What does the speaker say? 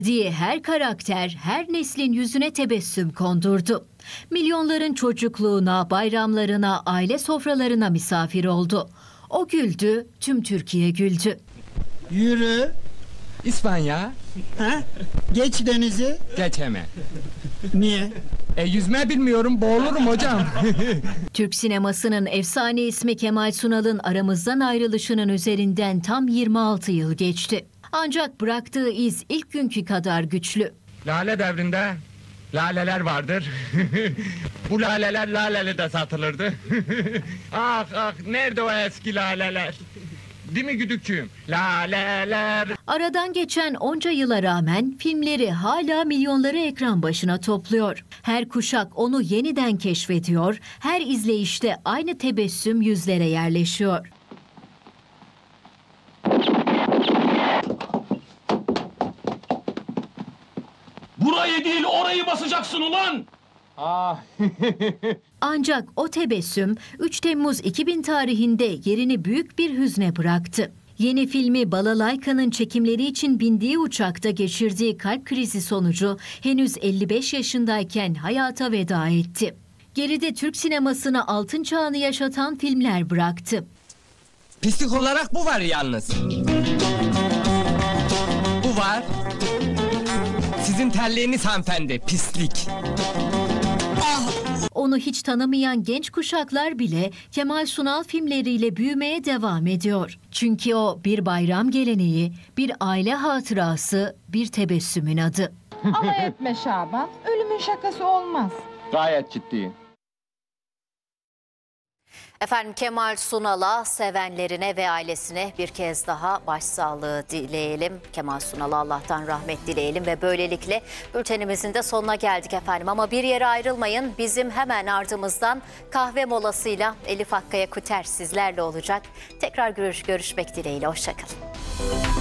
diye her karakter her neslin yüzüne tebessüm kondurdu. Milyonların çocukluğuna, bayramlarına, aile sofralarına misafir oldu. O güldü, tüm Türkiye güldü. Yürü. İspanya. Ha? Geç denizi. Geç hemen. Niye? Yüzme bilmiyorum, boğulurum hocam. Türk sinemasının efsane ismi Kemal Sunal'ın aramızdan ayrılışının üzerinden tam 26 yıl geçti. Ancak bıraktığı iz ilk günkü kadar güçlü. Lale devrinde laleler vardır. Bu laleler Laleli'de satılırdı. Ah ah, nerede o eski laleler? Değil mi güdükçüğüm? Laleler. Aradan geçen onca yıla rağmen filmleri hala milyonları ekran başına topluyor. Her kuşak onu yeniden keşfediyor, her izleyişte aynı tebessüm yüzlere yerleşiyor. Burayı değil orayı basacaksın ulan! Ah. Ancak o tebessüm 3 Temmuz 2000 tarihinde yerini büyük bir hüzne bıraktı. Yeni filmi Balalayka'nın çekimleri için bindiği uçakta geçirdiği kalp krizi sonucu henüz 55 yaşındayken hayata veda etti. Geride Türk sinemasına altın çağını yaşatan filmler bıraktı. Pislik olarak bu var yalnız. Bu var. Sizin terliğiniz hanımefendi, pislik. Onu hiç tanımayan genç kuşaklar bile Kemal Sunal filmleriyle büyümeye devam ediyor. Çünkü o bir bayram geleneği, bir aile hatırası, bir tebessümün adı. Alay etme Şaban, ölümün şakası olmaz. Gayet ciddiyim. Efendim Kemal Sunal'a, sevenlerine ve ailesine bir kez daha başsağlığı dileyelim. Kemal Sunal'a Allah'tan rahmet dileyelim ve böylelikle bültenimizin de sonuna geldik efendim. Ama bir yere ayrılmayın. Bizim hemen ardımızdan kahve molasıyla Elif Akkaya Kuter sizlerle olacak. Tekrar görüşmek dileğiyle. Hoşça kalın.